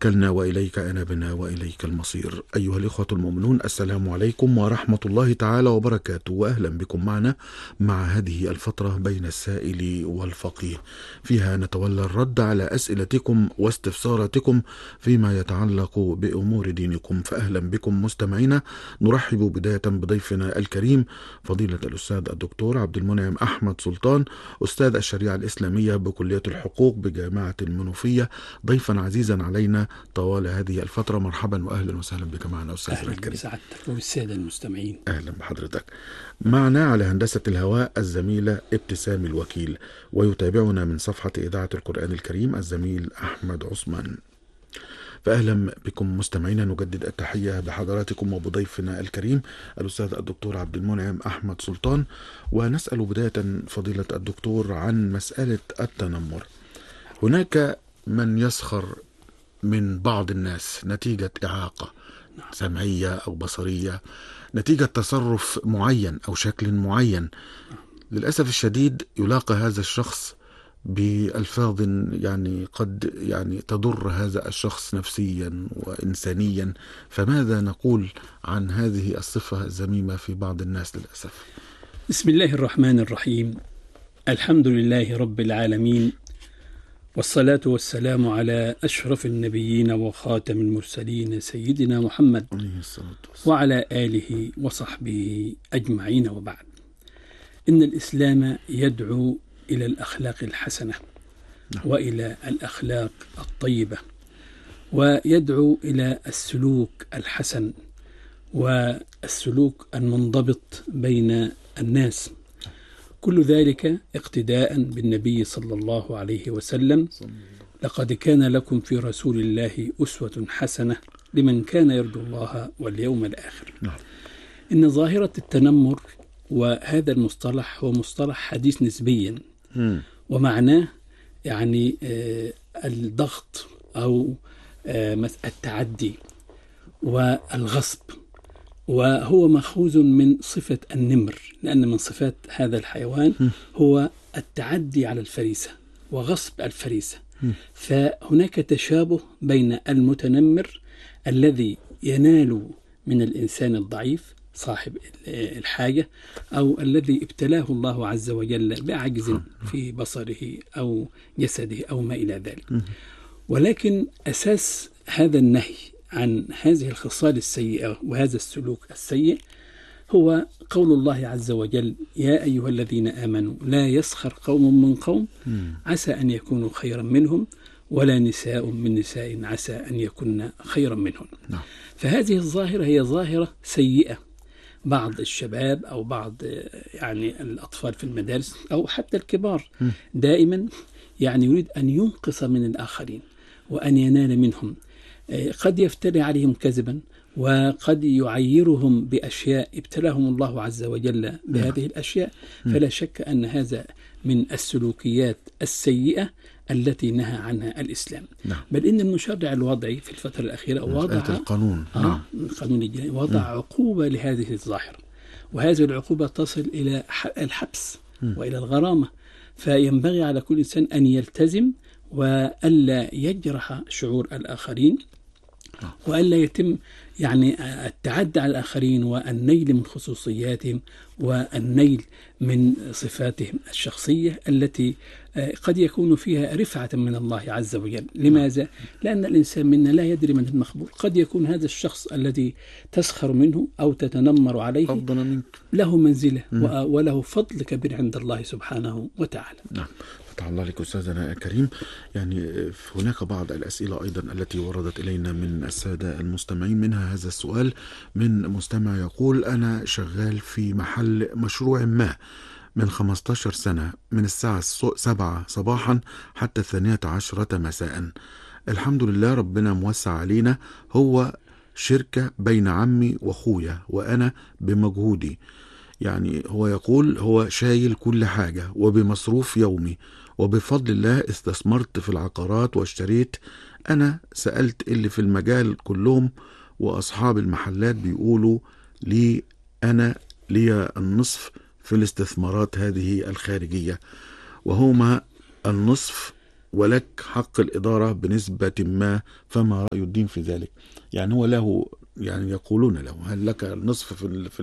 توكلنا وإليك أنبنا وإليك المصير. أيها الإخوة المؤمنون، السلام عليكم ورحمة الله تعالى وبركاته، وأهلا بكم معنا مع هذه الفترة بين السائل والفقيه، فيها نتولى الرد على أسئلتكم واستفساراتكم فيما يتعلق بأمور دينكم. فأهلا بكم مستمعينا. نرحب بداية بضيفنا الكريم فضيلة الأستاذ الدكتور عبد المنعم أحمد سلطان، أستاذ الشريعة الإسلامية بكلية الحقوق بجامعة المنوفية، ضيفا عزيزا علينا طوال هذه الفترة. مرحبا وأهلا وسهلا بك معنا أستاذنا الكريم. أهلا بسعادتك والسادة المستمعين. أهلا بحضرتك. معنا على هندسة الهواء الزميلة ابتسام الوكيل، ويتابعنا من صفحة إذاعة القرآن الكريم الزميل أحمد عثمان. فأهلا بكم مستمعينا، نجدد التحية بحضراتكم وبضيفنا الكريم الأستاذ الدكتور عبد المنعم أحمد سلطان. ونسأل بداية فضيلة الدكتور عن مسألة التنمر. هناك من يسخر من بعض الناس نتيجة إعاقة سمعية أو بصرية، نتيجة تصرف معين أو شكل معين. للأسف الشديد يلاقى هذا الشخص بألفاظ قد تضر هذا الشخص نفسيا وإنسانيا. فماذا نقول عن هذه الصفة الذميمة في بعض الناس للأسف؟ بسم الله الرحمن الرحيم. الحمد لله رب العالمين، والصلاة والسلام على أشرف النبيين وخاتم المرسلين سيدنا محمد وعلى آله وصحبه أجمعين، وبعد. إن الإسلام يدعو إلى الأخلاق الحسنة وإلى الأخلاق الطيبة، ويدعو إلى السلوك الحسن والسلوك المنضبط بين الناس، كل ذلك اقتداء بالنبي صلى الله عليه وسلم. لقد كان لكم في رسول الله أسوة حسنة لمن كان يرجو الله واليوم الآخر. إن ظاهرة التنمر، وهذا المصطلح هو مصطلح حديث نسبيا، ومعناه الضغط أو التعدي والغصب، وهو مأخوذ من صفة النمر، لأن من صفات هذا الحيوان هو التعدي على الفريسة وغصب الفريسة. فهناك تشابه بين المتنمر الذي ينال من الإنسان الضعيف صاحب الحاجة، أو الذي ابتلاه الله عز وجل بعجز في بصره أو جسده أو ما إلى ذلك. ولكن أساس هذا النهي عن هذه الخصال السيئة وهذا السلوك السيء هو قول الله عز وجل: يا أيها الذين آمنوا لا يسخر قوم من قوم عسى أن يكونوا خيرا منهم، ولا نساء من نساء عسى أن يكون خيرا منهم. فهذه الظاهرة هي ظاهرة سيئة. بعض الشباب أو بعض الأطفال في المدارس أو حتى الكبار دائما يريد أن ينقص من الآخرين وأن ينال منهم. قد يفتري عليهم كذبا، وقد يعيرهم بأشياء ابتلاهم الله عز وجل بهذه الأشياء. فلا شك أن هذا من السلوكيات السيئة التي نهى عنها الإسلام. بل إن المشرع الوضعي في الفترة الأخيرة وضع القانون القانون الجنائي وضع عقوبة لهذه الظاهرة، وهذه العقوبة تصل إلى الحبس وإلى الغرامة. فينبغي على كل إنسان أن يلتزم وألا يجرح شعور الآخرين، وألا يتم التعدي على الآخرين والنيل من خصوصياتهم والنيل من صفاتهم الشخصية التي قد يكون فيها رفعة من الله عز وجل. لماذا؟ لأن الإنسان منا لا يدري من المخبول. قد يكون هذا الشخص الذي تسخر منه أو تتنمر عليه له منزلة وله فضل كبير عند الله سبحانه وتعالى. فتح الله لك أستاذنا الكريم. هناك بعض الأسئلة أيضا التي وردت إلينا من السادة المستمعين، منها هذا السؤال من مستمع يقول: أنا شغال في محل مشروع ما من 15 سنة، من الساعة 7 صباحا حتى 12 مساء. الحمد لله ربنا موسع علينا، هو شركة بين عمي وأخويا وأنا بمجهودي. هو يقول هو شايل كل حاجة وبمصروف يومي، وبفضل الله استثمرت في العقارات واشتريت. أنا سألت اللي في المجال كلهم، وأصحاب المحلات بيقولوا لي أنا لي النصف في الاستثمارات هذه الخارجية، وهما النصف ولك حق الإدارة بنسبة ما، فما رأي الدين في ذلك؟ يعني هو له، يعني يقولون له هل لك النصف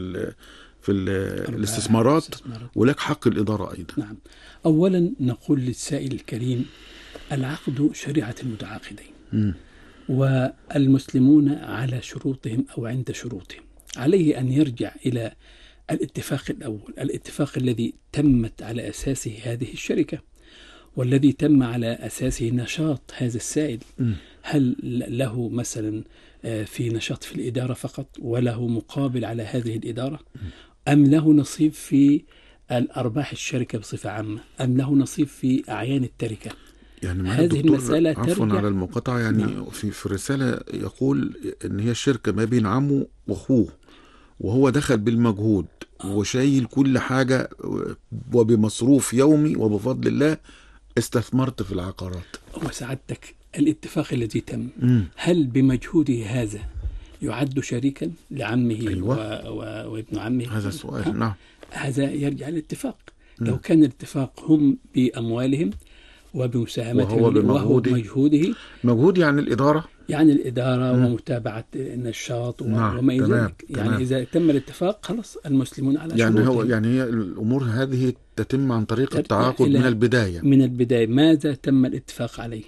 في الاستثمارات ولك حق الإدارة أيضا. نعم. أولا نقول للسائل الكريم العقد شريعة المتعاقدين، والمسلمون على شروطهم أو عند شروطهم. عليه أن يرجع إلى الاتفاق الأول، الاتفاق الذي تمت على أساسه هذه الشركة، والذي تم على أساسه نشاط هذا السائل. هل له مثلا في نشاط في الإدارة فقط وله مقابل على هذه الإدارة، أم له نصيب في الأرباح الشركة بصفة عامة، أم له نصيب في أعيان التركة؟ يعني هذه المسألة عفوا على المقاطعة، يعني نعم. في الرسالة يقول إن هي الشركة ما بين عمه وأخوه، وهو دخل بالمجهود وشايل كل حاجة، وبمصروف يومي، وبفضل الله استثمرت في العقارات. وسعادتك الاتفاق الذي تم هل بمجهوده هذا يعد شريكا لعمه؟ أيوة. وابن عمه؟ هذا السؤال. نعم. هذا يرجع للاتفاق. لو كان الاتفاق هم بأموالهم وبمساهمتهم وهو بمجهوده، مجهود يعني الإدارة ومتابعة النشاط نعم. وما إلى ذلك. يعني إذا تم الاتفاق خلاص المسلمون على يعني شروطهم. يعني هي الأمور هذه تتم عن طريق التعاقد من البداية. ماذا تم الاتفاق عليه؟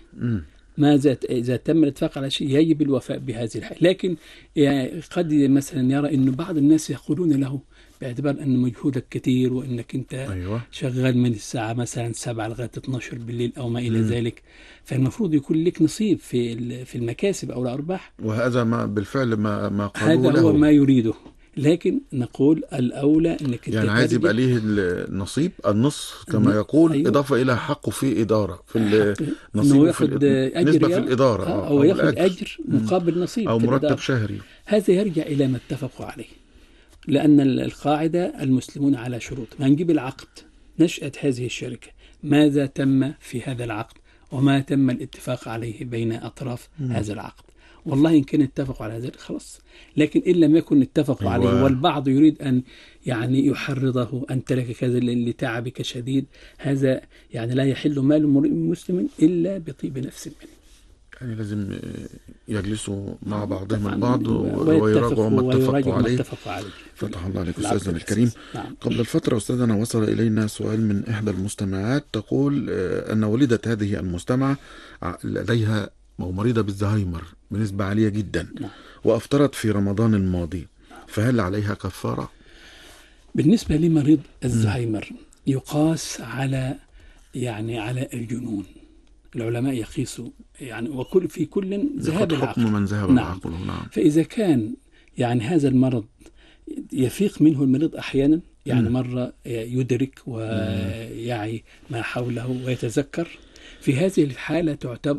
إذا تم الاتفاق على شيء يجب الوفاء بهذه الحالة. لكن يعني قد مثلا يرى أنه بعض الناس يقولون له باعتبار أن مجهودك كثير وأنك أنت أيوة. شغال من الساعة مثلا 7 لغاية 12 بالليل أو ما إلى ذلك، فالمفروض يكون لك نصيب في المكاسب أو الأرباح. وهذا ما بالفعل ما قالوا هذا هو ما يريده. لكن نقول الأولى أنك يعني عايز يبقى ليه النصيب، النصف كما يقول. أيوة. إضافة إلى حقه في إدارة، في النصيب في نسبة في الإدارة، أو يأخذ أجر مقابل نصيب أو مرتب شهري. هذا يرجع إلى ما اتفقوا عليه، لأن القاعدة المسلمون على شروط. ما نجيب العقد، نشأة هذه الشركة، ماذا تم في هذا العقد وما تم الاتفاق عليه بين أطراف هذا العقد. والله إن كان اتفقوا على ذلك خلاص، لكن إن لم يكن اتفقوا عليه والبعض يريد أن يعني يحرضه أن ترك كذا لتعبك شديد، هذا يعني لا يحل مال مسلم إلا بطيب نفس منه. يعني لازم يجلسوا مع بعضهم البعض ويراجعوا ما اتفقوا عليه. فتح الله عليك أستاذنا الكريم. نعم. قبل الفترة أستاذنا وصل إلينا سؤال من إحدى المستمعات، تقول أن والدة هذه المستمعة لديها مريضة بالزهايمر بنسبة عالية جدا. نعم. وأفطرت في رمضان الماضي، فهل عليها كفارة؟ بالنسبة لمريض الزهايمر يقاس على الجنون. العلماء يقيسوا يعني في كل ذهاب العقل. حكم من ذهب عقله. نعم. فإذا كان يعني هذا المرض يفيق منه المريض أحيانا، يعني مرة يدرك ويعي ما حوله ويتذكر، في هذه الحالة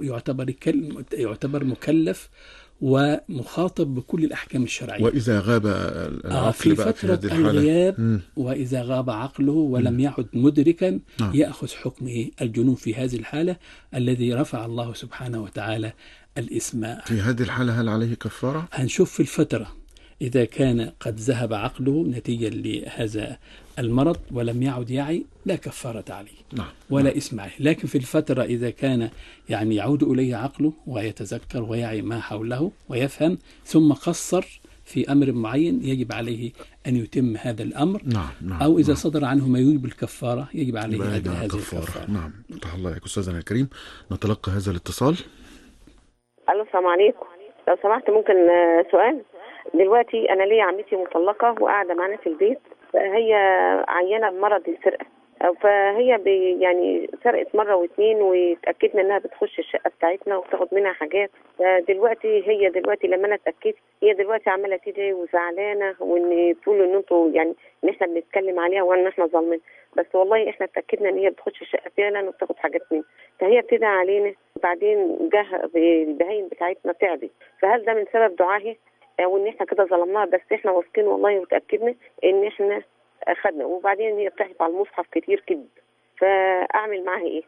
يعتبر مكلف ومخاطب بكل الأحكام الشرعية. وإذا غاب العقل في فترة الغياب، وإذا غاب عقله ولم يعد مدركا يأخذ حكم الجنون في هذه الحالة الذي رفع الله سبحانه وتعالى الإثم. في هذه الحالة هل عليه كفارة؟ هنشوف في الفترة إذا كان قد ذهب عقله نتيجة لهذا المرض ولم يعد يعي لا كفارة عليه ولا إثم عليه. لكن في الفترة إذا كان يعني يعود إليه عقله ويتذكر ويعي ما حوله ويفهم ثم قصر في أمر معين، يجب عليه أن يتم هذا الأمر. أو إذا صدر عنه ما يوجب الكفارة يجب عليه أداء هذه الكفارة. نعم. فتح الله عليك أستاذنا الكريم. نتلقى هذا الاتصال. ألو، السلام عليكم. لو سمحت ممكن سؤال؟ دلوقتي أنا ليا عمتي مطلقة وقاعدة معنا في البيت، هي عيانة بمرض السرقة، فهي يعني سرقت مرة واثنين واتأكدنا انها بتخش الشقة بتاعتنا وتاخد منها حاجات. هي دلوقتي لما انا اتأكدت هي دلوقتي عمالة تدعي وزعلانة، وان تقول ان انتوا يعني ان احنا بنتكلم عليها وان احنا ظالمين، بس والله احنا اتأكدنا ان هي بتخش الشقة فعلا وبتاخد حاجات منها، فهي بتدعي علينا. وبعدين جه البهايم بتاعتنا تعبت، فهل ده من سبب دعائها وان احنا كده ظلمناها؟ بس احنا واثقين والله وتأكدنا ان احنا اخذنا. وبعدين هي بتحكي على المصحف كتير كده، فاعمل معاها ايه؟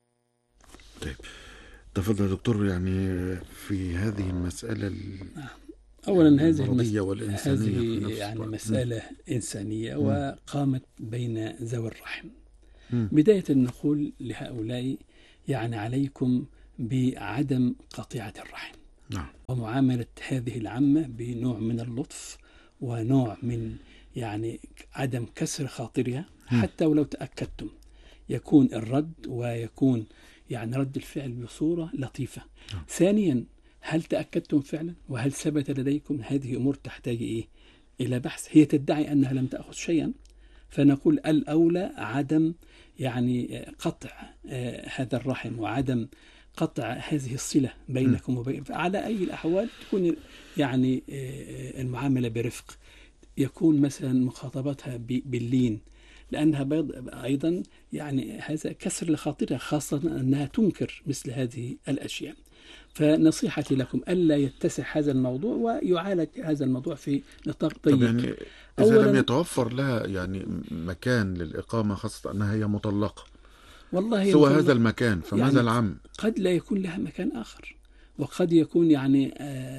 طيب تفضل يا دكتور. يعني في هذه المسألة اولا هذه يعني مسألة إنسانية وقامت بين ذوي الرحم. بداية نقول لهؤلاء يعني عليكم بعدم قطيعة الرحم، نعم. ومعاملة هذه العمة بنوع من اللطف ونوع من يعني عدم كسر خاطرها، حتى ولو تأكدتم يكون الرد ويكون يعني رد الفعل بصورة لطيفة. ثانيا، هل تأكدتم فعلا وهل ثبت لديكم؟ هذه أمور تحتاج إلى بحث. هي تدعي أنها لم تأخذ شيئا، فنقول الأولى عدم يعني قطع هذا الرحم وعدم قطع هذه الصلة بينكم وبين. على أي الأحوال تكون يعني المعاملة برفق، يكون مثلا مخاطبتها باللين، لأنها أيضا يعني هذا كسر لخاطرها، خاصة أنها تنكر مثل هذه الأشياء. فنصيحتي لكم ألا يتسع هذا الموضوع ويعالج هذا الموضوع في نطاق ضيق. طب يعني إذا لم يتوفر لها يعني مكان للإقامة، خاصة أنها هي مطلقة، والله سوى هذا المكان، فماذا يعني العم؟ قد لا يكون لها مكان آخر، وقد يكون يعني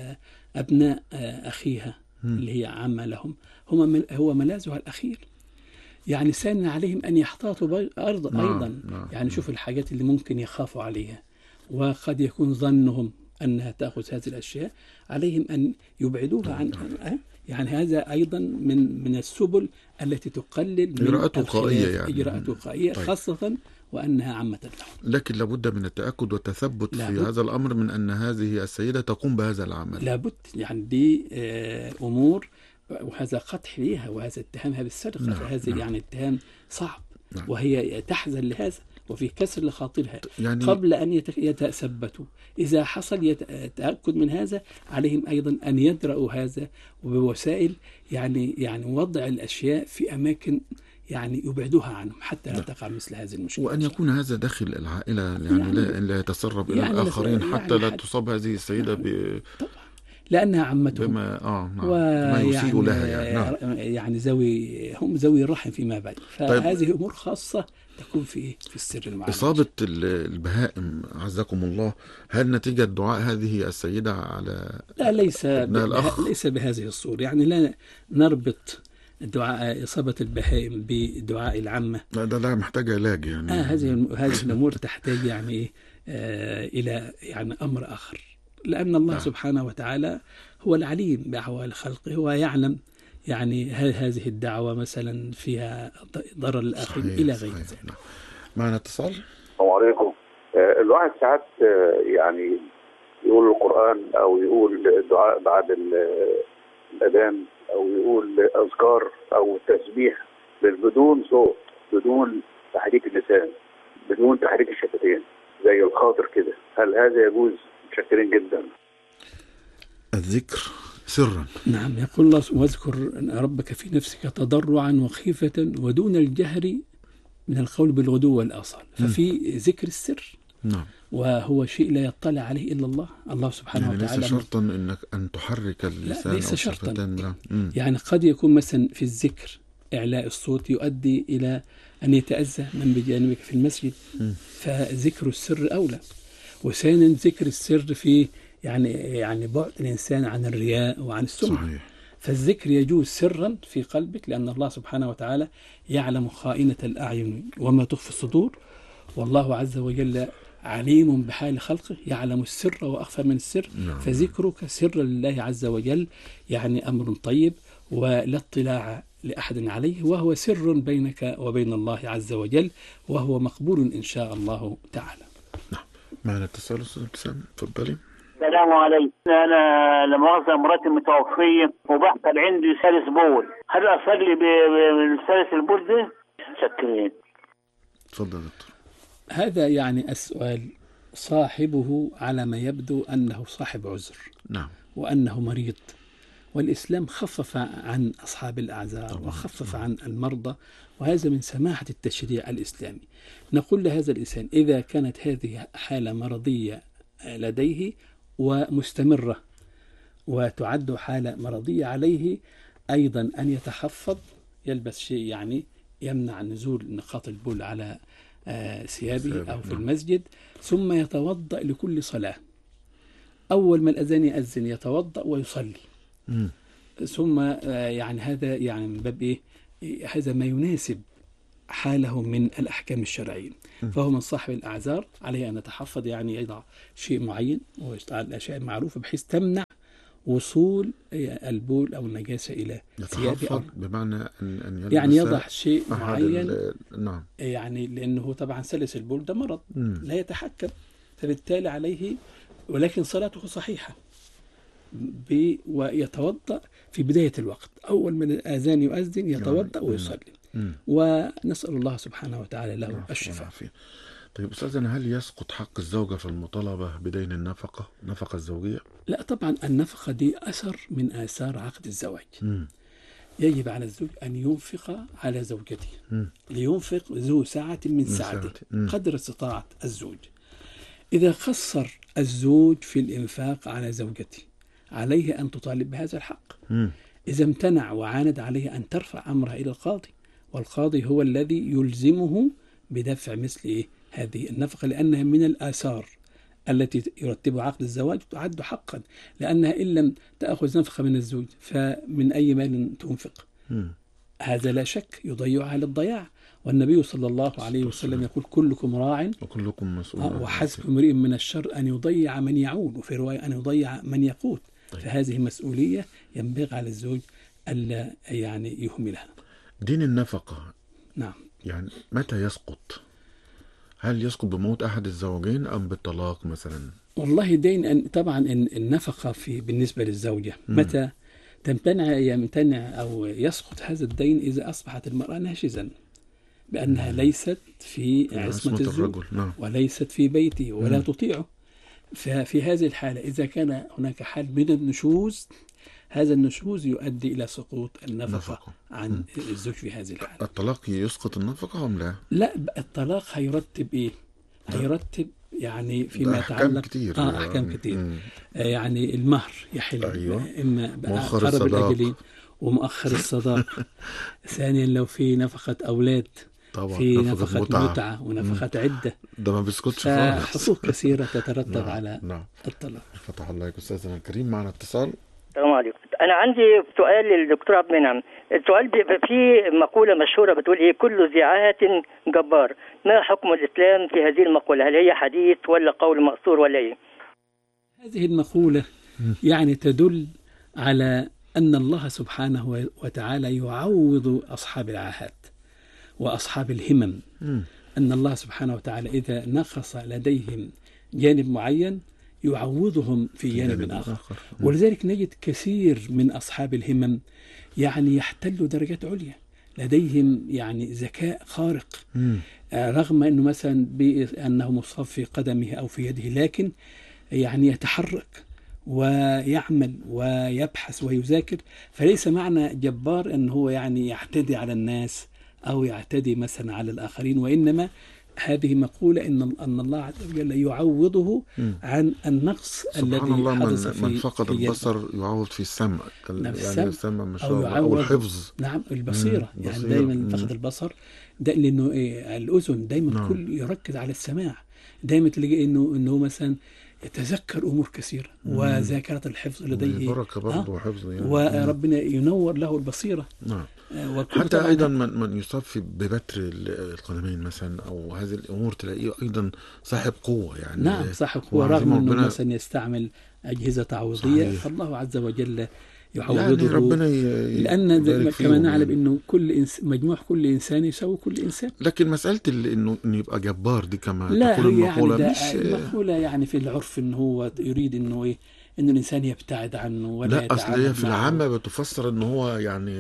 أبناء أخيها اللي هي عامة لهم هو ملاذها الأخير. يعني سان عليهم أن يحتاطوا أيضا. يعني شوف الحاجات اللي ممكن يخافوا عليها، وقد يكون ظنهم أنها تأخذ هذه الأشياء، عليهم أن يبعدوها عن يعني هذا أيضا من السبل التي تقلل من إجراءات وقائية، يعني إجراءات وقائية، خاصة وأنها عامة لهم. لكن لابد من التأكد والتثبت في هذا الأمر من أن هذه السيدة تقوم بهذا العمل. لابد، يعني دي أمور، وهذا قطع ليها، وهذا اتهامها بالسرقة، فهذا يعني اتهام صعب. وهي تحزن لهذا وفي كسر لخاطرها يعني قبل أن يتثبتوا. إذا حصل تأكد من هذا، عليهم أيضا أن يدرأوا هذا وبوسائل يعني وضع الأشياء في أماكن يعني يبعدوها عنهم حتى لا تقع مثل هذه المشكلة. وأن يكون هذا داخل العائلة، يعني لا يتسرب إلى الآخرين حتى لا تصاب هذه السيدة طبعا لأنها عمتهم بما يسيء لها يعني هم ذوي الرحم فيما بعد. فهذه أمور خاصة تكون في السر المعالج. إصابة البهائم عزكم الله، هل نتيجة دعاء هذه السيدة على لا ليس بهذه الصورة. يعني لا نربط دعاء إصابة البهائم بدعاء العامة. لا محتاج علاج يعني. هذه الأمور تحتاج يعني إلى يعني أمر آخر، لأن الله سبحانه وتعالى هو العليم بأحوال خلقه، ويعلم يعني هذه الدعوة مثلا فيها ضرر الآخرين إلى غير ذلك. معنا اتصال. السلام عليكم. الواحد ساعات يعني يقول القرآن أو يقول الدعاء بعد الأذان أو يقول أذكار أو تسبيح بدون صوت، بدون تحريك اللسان، بدون تحريك الشفتين، زي الخاطر كده. هل هذا يجوز؟ متشكرين جدا. الذكر سرا. نعم، يقول الله: واذكر ربك في نفسك تضرعا وخيفة ودون الجهر من القول بالغدو والآصال. ففي ذكر السر. نعم. وهو شيء لا يطلع عليه إلا الله سبحانه يعني وتعالى. ليس شرطا أن تحرك اللسان. لا، ليس شرطا. يعني قد يكون مثلا في الذكر إعلاء الصوت يؤدي إلى أن يتأذى من بجانبك في المسجد، فذكر السر أولى. وثانيا ذكر السر في يعني بعد الإنسان عن الرياء وعن السمعة. صحيح. فالذكر يجوز سرا في قلبك، لأن الله سبحانه وتعالى يعلم خائنة الأعين وما تخفي الصدور، والله عز وجل عليم بحال خلقه، يعلم السر وأخفى من السر. فذكرك سر لله عز وجل يعني أمر طيب ولا اطلاع لأحد عليه، وهو سر بينك وبين الله عز وجل، وهو مقبول إن شاء الله تعالى. نعم. معنا اتصال أستاذ ابتسام، تفضلي. السلام عليكم. أنا لمؤاخذة مراتي متوفية وبحصل عندي سلس بول، هل أصلي بالسلس البول ده؟ شكرين. تفضل دكتور. هذا يعني السؤال صاحبه على ما يبدو أنه صاحب عذر. نعم. وأنه مريض، والإسلام خفف عن أصحاب الأعذار وخفف عن المرضى، وهذا من سماحة التشريع الإسلامي. نقول لهذا الإنسان إذا كانت هذه حالة مرضية لديه ومستمرة وتعد حالة مرضية، عليه أيضا أن يتحفظ، يلبس شيء يعني يمنع نزول نقاط البول على ثيابه أو في المسجد، ثم يتوضأ لكل صلاة. أول ما الأذان يأذن يتوضأ ويصلي. ثم يعني هذا يعني من باب إيه؟ هذا ما يناسب حاله من الأحكام الشرعية. فهو من صاحب الأعذار عليه أن يتحفظ، يعني يضع شيء معين ويشتغل الأشياء المعروفة بحيث تمنع وصول البول أو النجاسة إلى ثيابه، بمعنى أن يلبس يعني يضع شيء معين. نعم. يعني لأنه طبعا سلس البول ده مرض لا يتحكم، فبالتالي عليه، ولكن صلاته صحيحة، ويتوضأ في بداية الوقت، أول من الآذان يؤذن يتوضأ ويصلي. ونسأل الله سبحانه وتعالى له الشفاء. طيب أستاذنا، هل يسقط حق الزوجة في المطالبة بدين النفقة الزوجية؟ لا طبعا، النفقة دي أثر من آثار عقد الزواج. يجب على الزوج أن ينفق على زوجته، لينفق ذو سعة من سعته قدر استطاعة الزوج. إذا قصر الزوج في الإنفاق على زوجته عليه أن تطالب بهذا الحق. إذا امتنع وعاند عليه أن ترفع أمرها إلى القاضي، والقاضي هو الذي يلزمه بدفع مثل هذه النفقة، لأنها من الآثار التي يرتبها عقد الزواج، تعد حقا، لأنها إن لم تأخذ نفقة من الزوج فمن أي مال تنفق؟ هذا لا شك يضيعها للضياع. والنبي صلى الله عليه وسلم يقول: كلكم راع وكلكم مسؤول. وحسب امرئ من الشر أن يضيع من يعول، وفي رواية أن يضيع من يقوت. فهذه مسؤولية ينبغي على الزوج ألا يعني يهملها. دين النفقة نعم، يعني متى يسقط؟ هل يسقط بموت أحد الزوجين أم بالطلاق مثلا؟ والله دين طبعا النفقة بالنسبة للزوجة متى يمتنع أو يسقط هذا الدين؟ إذا أصبحت المرأة ناشزا بأنها ليست في عصمة الزوج، وليست في بيته ولا تطيعه. ففي هذه الحالة إذا كان هناك حال من النشوز، هذا النشوز يؤدي إلى سقوط النفقة عن الزوج في هذه الحالة. الطلاق يسقط النفقة أم لا؟ لا، الطلاق هيرتب إيه؟ هيرتب يعني فيما يتعلق أحكام كتير. يعني المهر يحل. إما قرب الأجلين ومؤخر الصداق. ثانيا لو في نفقة أولاد، في نفقة متعة ونفقة عدة، ده ما بيسكتش خالص. حقوق كثيرة تترتب على الطلاق. فتح الله عليك أستاذنا الكريم. معنا اتصال. السلام عليكم. أنا عندي سؤال للدكتور عبد المنعم. السؤال بيبقى فيه مقولة مشهورة بتقول إيه: كل ذي عاهة جبار. ما حكم الإسلام في هذه المقولة؟ هل هي حديث ولا قول مأثور ولا إيه؟ هذه المقولة يعني تدل على أن الله سبحانه وتعالى يعوض أصحاب العاهات وأصحاب الهمم. أن الله سبحانه وتعالى إذا نقص لديهم جانب معين يعوضهم في جانب آخر. ولذلك نجد كثير من أصحاب الهمم يعني يحتلوا درجات عليا، لديهم يعني ذكاء خارق، رغم أنه مثلا بأنه مصاب في قدمه أو في يده، لكن يعني يتحرك ويعمل ويبحث ويذاكر. فليس معنى جبار أنه هو يعني يعتدي على الناس أو يعتدي مثلا على الآخرين، وإنما هذه مقولة أن الله عز وجل يعوضه عن النقص الذي حدث في من فقد البصر يعوض في السمع، يعني السمع مش أو الحفظ. نعم، البصيرة. يعني دايما فقد البصر ده لأنه الأذن دايما كل يركز على السماع، دايما تلاقي إنه مثلا يتذكر أمور كثيرة، وذاكرة الحفظ لديه بركة برضه وحفظ يعني. وربنا ينور له البصيرة. نعم. حتى أيضا من يصاب ببتر القدمين مثلا أو هذه الأمور تلاقيه أيضا صاحب قوة يعني. نعم، صاحب قوة، رغم أنه مثلا يستعمل أجهزة تعويضية، فالله عز وجل يعوضه يعني ربنا لأن كما نعلم أنه مجموع كل إنسان يساوي كل إنسان. لكن مسألة إنه يبقى جبار دي كما لا تقول المقولة، يعني مش المقولة يعني في العرف إنه هو يريد إنه إنه الإنسان يبتعد عنه ولا لا، أصل هي في العامة بتفسر إنه هو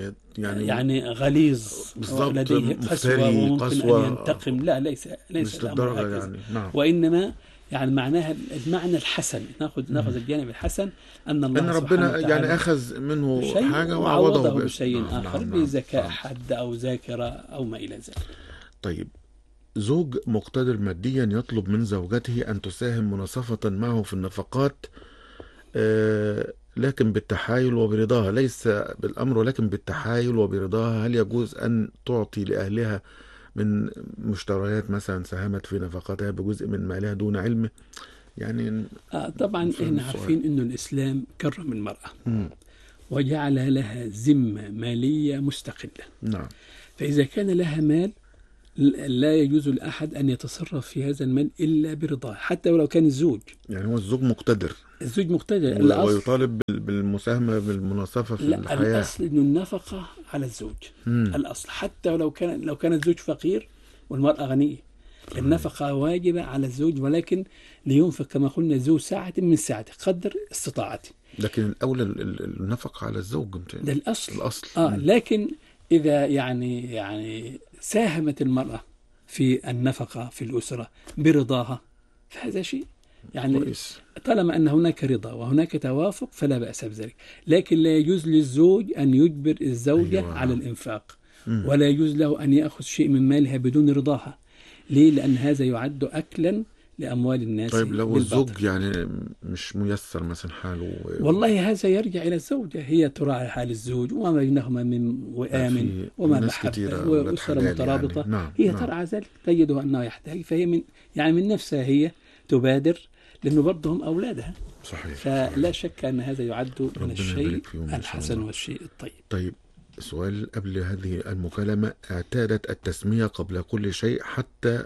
يعني غليظ بالضبط، لديه قسوة وممكن أن ينتقم. لا، ليس للدرجة يعني. نعم. وإنما يعني معناها المعنى الحسن، ناخذ الجانب الحسن، أن الله إن ربنا يعني أخذ منه حاجة وعوضه بشيء آخر، بذكاء حد أو ذاكرة أو ما إلى ذلك. طيب، زوج مقتدر ماديا يطلب من زوجته أن تساهم مناصفة معه في النفقات، لكن بالتحايل وبرضاها، ليس بالأمر ولكن بالتحايل وبرضاها. هل يجوز أن تعطي لأهلها من مشتريات مثلا ساهمت في نفقاتها بجزء من مالها دون علمه؟ يعني طبعا احنا عارفين انه الإسلام كرم المرأة وجعل لها ذمة مالية مستقلة. نعم. فإذا كان لها مال لا يجوز لأحد أن يتصرف في هذا المال إلا برضاه، حتى ولو كان الزوج. يعني هو الزوج مقتدر الزوج مقتدر ويطالب بالمساهمة بالمناصفة في لا، الحياة. الأصل إنه النفقة على الزوج. الأصل حتى ولو كان الزوج فقير والمرأة غنية، النفقة واجبة على الزوج، ولكن لينفق كما قلنا ذو ساعة من ساعته قدر استطاعته. لكن الأولى النفقة على الزوج. ده الأصل. الأصل. لكن إذا يعني ساهمت المرأة في النفقة في الأسرة برضاها فهذا شيء يعني كويس. طالما أن هناك رضا وهناك توافق فلا بأس بذلك، لكن لا يجوز للزوج أن يجبر الزوجة على الإنفاق، ولا يجوز له أن يأخذ شيء من مالها بدون رضاها. ليه؟ لأن هذا يعد أكلا لأموال الناس. طيب لو الزوج يعني مش ميسر مثلا حاله والله هذا يرجع إلى الزوجة، هي تراعي حال الزوج وما بينهما من وئام وما محبة وأسرة مترابطة يعني. هي ترعى ذلك، تجده أنه يحتاج، فهي من نفسها هي تبادر، لأنه برضه هم أولادها. صحيح. فلا شك أن هذا يعد من الشيء الحسن والشيء الطيب. طيب سؤال قبل هذه المكالمة: اعتادت التسمية قبل كل شيء، حتى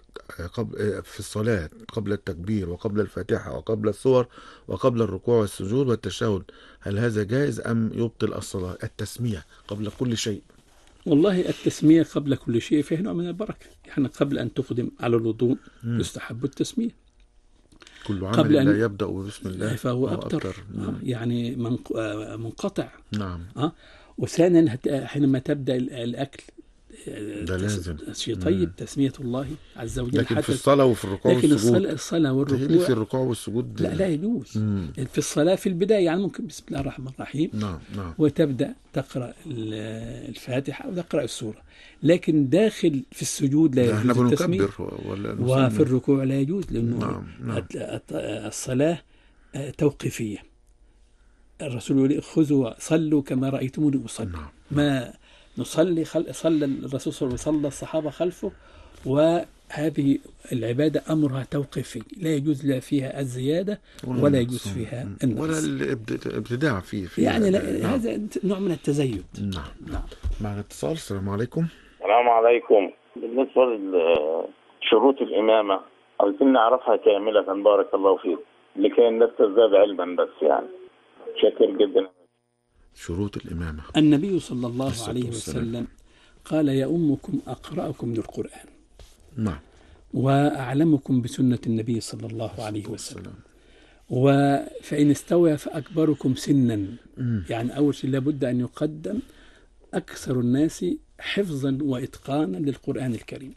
في الصلاة، قبل التكبير وقبل الفاتحة وقبل السور وقبل الركوع والسجود والتشهد، هل هذا جائز أم يبطل الصلاة؟ التسمية قبل كل شيء. والله التسمية قبل كل شيء فيه نوع من البركة، يعني قبل أن تقدم على الوضوء يستحب التسمية. كل عمل لا يبدأ بسم الله فهو أبتر. يعني منقطع. نعم. وثانيا حينما تبدأ الأكل ده لازم شيء طيب، تسمية الله عز وجل. لكن في الصلاة وفي الركوع والسجود، لكن الصلاة والركوع في الركوع والسجود لا يجوز. في الصلاة في البداية يعني ممكن بسم الله الرحمن الرحيم. نعم. وتبدأ تقرأ الفاتحة أو تقرأ السورة، لكن داخل في السجود لا يجوز التسمية، وفي الركوع لا يجوز، لأنه الصلاة توقيفية. الرسول يقول خذوا صلوا كما رأيتموني أصلي. ما نصلي صلى الرسول صلى الله عليه وسلم، الصحابة خلفه، وهذه العبادة أمرها توقيفي، لا يجوز لا فيها الزيادة ولا يجوز فيها النقص ولا الابتداع فيه يعني هذا نوع من التزيد. نعم. معنا اتصال. السلام عليكم. السلام عليكم. بالنسبة لشروط الإمامة عايزين نعرفها كاملة، بارك الله فيك، لكي الناس تزداد علما بس يعني. شكر جدا. شروط الإمامة: النبي صلى الله عليه وسلم قال: يؤمكم أقرأكم للقرآن. نعم. وأعلمكم بسنة النبي صلى الله عليه وسلم. فإن استوى فأكبركم سنا. يعني أول شيء لابد أن يقدم أكثر الناس حفظا وإتقانا للقرآن الكريم،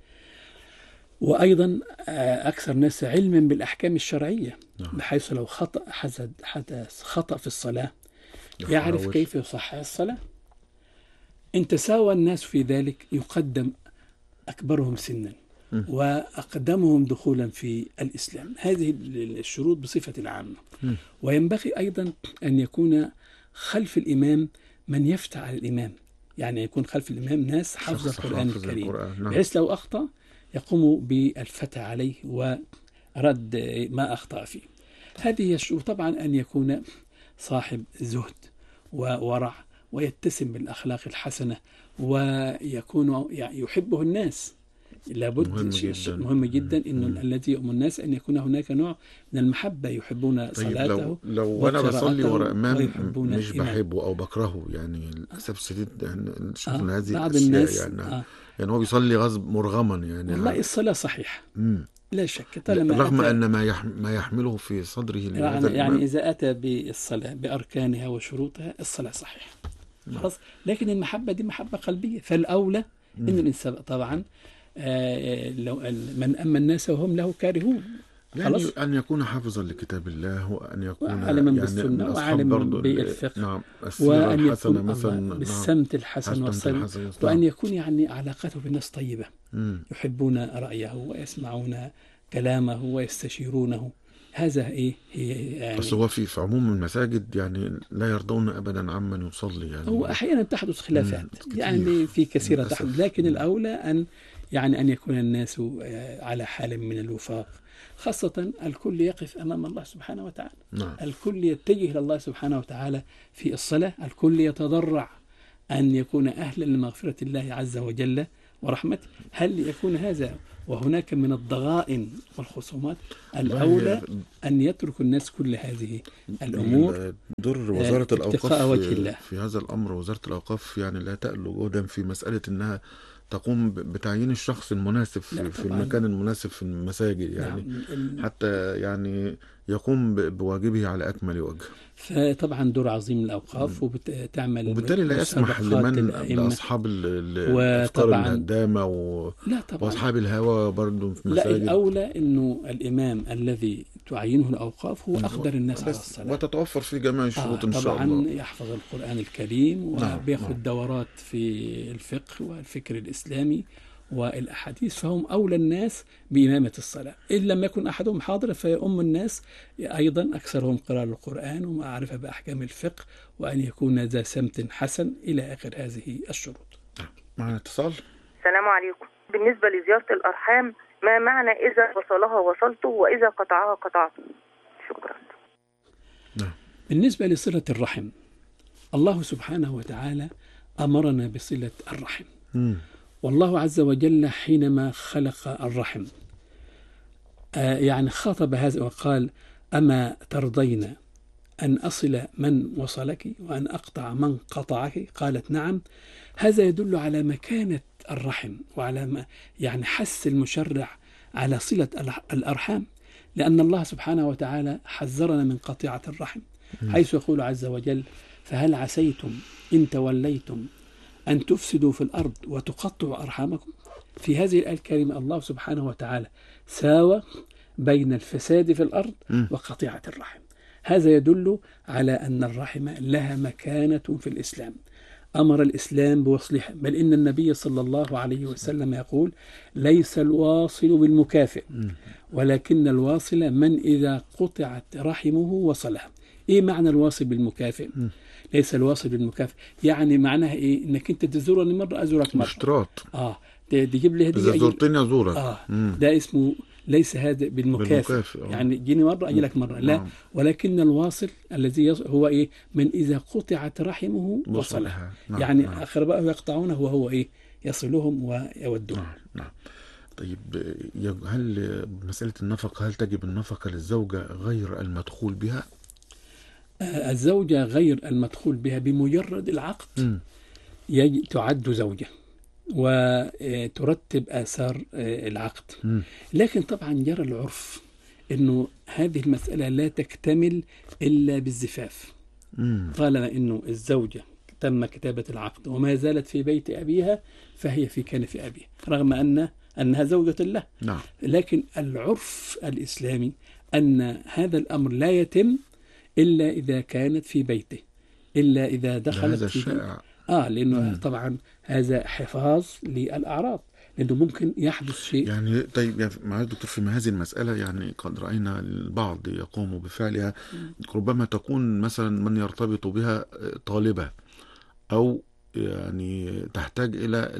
وأيضا أكثر الناس علما بالأحكام الشرعية، بحيث لو حدث خطأ في الصلاة يعرف كيف يصحح الصلاة. إن تساوى الناس في ذلك يقدم أكبرهم سنا وأقدمهم دخولا في الإسلام. هذه الشروط بصفة عامة. وينبغي أيضا أن يكون خلف الإمام من يفتح على الإمام، يعني يكون خلف الإمام ناس حفظ القرآن الكريم، بحيث لو أخطأ يقوم بالفتح عليه ورد ما أخطأ فيه. هذه الشروط. طبعا أن يكون صاحب زهد وورع ويتسم بالأخلاق الحسنة ويكون يحبه الناس. لابد مهم جدا إنه الذي يؤم الناس أن يكون هناك نوع من المحبة، يحبون صلاته. لو أنا بصلي وراء إمام مش بحبه أو بكرهه، يعني للأسف الشديد نشوف هذه بعض الأشياء الناس يعني هو بيصلي غصب مرغما يعني. والله الصلاة صحيحة لا شك، رغم أن ما يحمله في صدره يعني إذا أتى بالصلاة بأركانها وشروطها الصلاة صحيحة خلاص. لكن المحبة دي محبة قلبية، فالأولى إن الإنسان طبعا لو من أما الناس وهم له كارهون، يعني أن يكون حافظا لكتاب الله، وأن يكون عالما بالسنة وعالما بالفقه، نعم، وأن يكون بالسمت الحسن والصبر، وأن يكون يعني علاقته بالناس طيبة، يحبون رأيه ويسمعون كلامه ويستشيرونه. هذا هي يعني. بس هو في عموم المساجد يعني لا يرضون أبدا عمن يصلي، يعني هو أحيانا تحدث خلافات يعني في كثيرة تحدث، لكن الأولى أن يكون الناس على حال من الوفاق، خاصة الكل يقف أمام الله سبحانه وتعالى. الكل يتجه إلى الله سبحانه وتعالى في الصلاة، الكل يتضرع أن يكون أهلا لمغفرة الله عز وجل ورحمته. هل يكون هذا وهناك من الضغائن والخصومات؟ الأولى أن يترك الناس كل هذه الأمور. دور وزارة الأوقاف وجه الله في هذا الأمر، وزارة الأوقاف يعني لا تألو جهدا في مسألة أنها تقوم بتعيين الشخص المناسب في المكان المناسب في المساجد، يعني حتى يعني يقوم بواجبه على أكمل وجه. فطبعا دور عظيم الأوقاف وبتعمل، وبالتالي لا يسمح لأصحاب الأفكار الهدامة وأصحاب الهوى برضو في المساجد. لا، الأولى أنه الإمام الذي تعينه الأوقاف هو أقدر الناس على الصلاة، وتتوفر فيه جميع الشروط إن شاء الله. طبعا يحفظ القرآن الكريم وبياخد دورات في الفقه والفكر الإسلامي والأحاديث، فهم أولى الناس بإمامة الصلاة. إن لم يكن أحدهم حاضر فيؤم الناس أيضا، أكثرهم قراءة القرآن ومعرفة بأحكام الفقه، وأن يكون ذا سمت حسن إلى آخر هذه الشروط. معنا اتصال. السلام عليكم. بالنسبة لزيارة الأرحام، ما معنى إذا وصلها وصلته وإذا قطعها قطعته؟ شكرا. بالنسبة لصلة الرحم، الله سبحانه وتعالى أمرنا بصلة الرحم. والله عز وجل حينما خلق الرحم يعني خاطب هذا وقال: أما ترضين أن أصل من وصلك وأن أقطع من قطعك؟ قالت: نعم. هذا يدل على مكانة الرحم وعلى ما يعني حث المشرع على صلة الأرحام، لأن الله سبحانه وتعالى حذرنا من قطيعة الرحم، حيث يقول عز وجل: فهل عسيتم إن توليتم أن تفسدوا في الأرض وتقطعوا أرحامكم؟ في هذه الآية الكريمة الله سبحانه وتعالى ساوى بين الفساد في الأرض وقطيعة الرحم. هذا يدل على أن الرحم لها مكانة في الإسلام، أمر الإسلام بوصلها، بل إن النبي صلى الله عليه وسلم يقول: ليس الواصل بالمكافئ ولكن الواصل من إذا قطعت رحمه وصلها. إيه معنى الواصل بالمكافئ؟ ليس الواصل بالمكافئ يعني معناها إيه؟ إنك أنت تزورني مرة أزورك مرة، اشتراط. تجيب لي هدية، إذا زرتني أزورك. ده اسمه ليس هذا بالمكافئ. يعني تجيني مرة أجي لك مرة، لا. ولكن الواصل الذي هو إيه؟ من إذا قطعت رحمه وصلها. يعني أقربائه يقطعونه وهو إيه؟ يصلهم ويودهم. نعم. طيب، هل مسألة النفقة، هل تجب النفقة للزوجة غير المدخول بها؟ الزوجة غير المدخول بها بمجرد العقد تعد زوجة وترتب آثار العقد. لكن طبعا جرى العرف أنه هذه المسألة لا تكتمل إلا بالزفاف. طالما أنه الزوجة تم كتابة العقد وما زالت في بيت أبيها فهي في كنف أبيها، رغم أنها زوجة له. لكن العرف الإسلامي أن هذا الأمر لا يتم إلا إذا كانت في بيته، إلا إذا دخلت في لأنه طبعا هذا حفاظ للأعراض، لأنه ممكن يحدث شيء. يعني طيب معالي الدكتور، في هذه المسألة يعني قد رأينا البعض يقوم بفعلها، ربما تكون مثلا من يرتبط بها طالبة أو يعني تحتاج إلى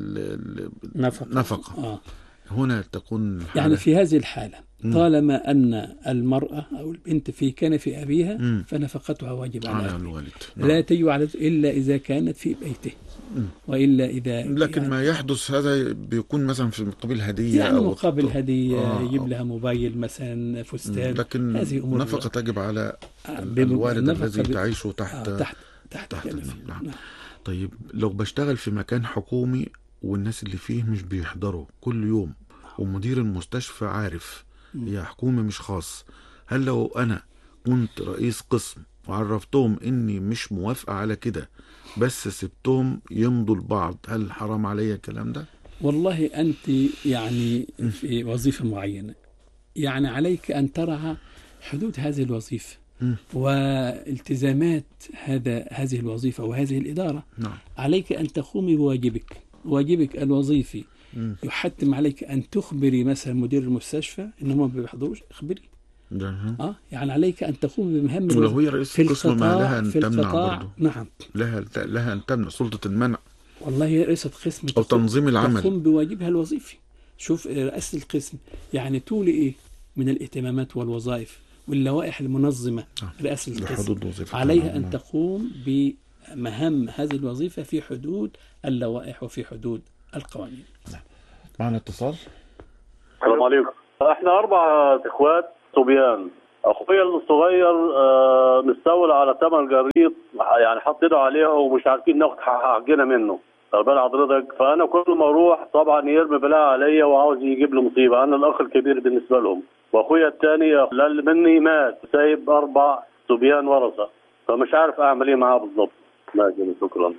نفقة. هنا تكون الحالة. يعني في هذه الحالة طالما أن المرأة أو البنت في كنف أبيها فنفقتها واجب على الوالد. لا تجب على إلا إذا كانت في بيته، وإلا إذا لكن ما يحدث هذا بيكون مثلا في مقابل هدية، يعني أو مقابل هدية يجيب لها موبايل مثلا، فستان. لكن نفقة تجب على الوالد الذي تعيشه تحت كنفه. نعم. طيب، لو بشتغل في مكان حكومي والناس اللي فيه مش بيحضروا كل يوم ومدير المستشفى عارف هي حكومة مش خاص، هل لو أنا كنت رئيس قسم وعرفتهم إني مش موافقة على كده بس سبتهم يمضوا البعض، هل حرام عليا الكلام ده؟ والله أنت يعني في وظيفة معينة، يعني عليك أن ترعى حدود هذه الوظيفة والتزامات هذه الوظيفة وهذه الإدارة. عليك أن تقومي بواجبك الوظيفي. يحتم عليك أن تخبري مثلا مدير المستشفى إنه ما بيحضروش، اخبري. يعني عليك أن تقوم بمهام ولو هي رئيس القسم ما لها أن تمنع برضو. نعم، لها أن تمنع، سلطة المنع. والله هي رئيسة قسم أو تنظيم العمل تقوم بواجبها الوظيفي. شوف رئاسة القسم يعني تولي إيه من الاهتمامات والوظائف واللوائح المنظمة. رئاسة القسم عليها أن تقوم بمهام هذه الوظيفة في حدود اللوائح وفي حدود القوانين. معنا اتصال. السلام عليكم. احنا 4 اخوات صبيان. اخويا الصغير مستولى على 8 جريط، يعني حط ايده عليها ومش عارفين ناخد حقنا منه. بال حضرتك، فانا كل ما اروح طبعا يرمي بلاها عليا وعاوز يجيب لي مصيبه. انا الاخ الكبير بالنسبه لهم، واخويا الثاني اللي مني مات سايب 4 صبيان ورثه، فمش عارف اعمل ايه معاه بالظبط. ماشي، شكرا.